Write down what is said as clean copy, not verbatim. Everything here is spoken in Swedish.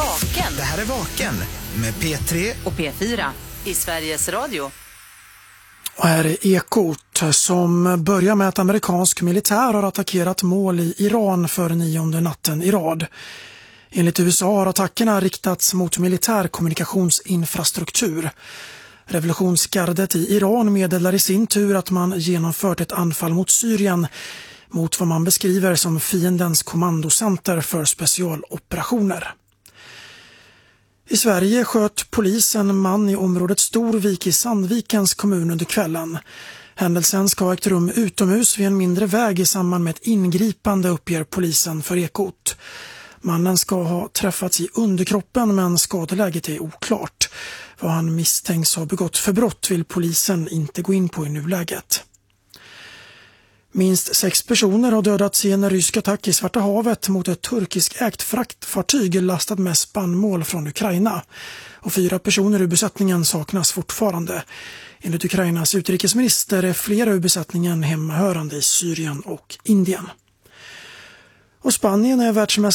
Vaken. Det här är Vaken med P3 och P4 i Sveriges Radio. Och här är Ekot som börjar med att amerikansk militär har attackerat mål i Iran för 9:e natten i rad. Enligt USA har attackerna riktats mot militär kommunikationsinfrastruktur. Revolutionsgardet i Iran meddelar i sin tur att man genomfört ett anfall mot Syrien mot vad man beskriver som fiendens kommandocenter för specialoperationer. I Sverige sköt polisen en man i området Storvik i Sandvikens kommun under kvällen. Händelsen ska ha ägt rum utomhus vid en mindre väg i samband med ett ingripande, uppger polisen för Ekot. Mannen ska ha träffats i underkroppen men skadeläget är oklart. Vad han misstänks ha begått för brott vill polisen inte gå in på i nuläget. Minst 6 personer har dödats i en rysk attack i Svarta havet mot ett turkiskägt fraktfartyg lastat med spannmål från Ukraina. Och 4 personer ur besättningen saknas fortfarande. Enligt Ukrainas utrikesminister är flera ur besättningen hemmahörande i Syrien och Indien. Och Spanien är världsmästare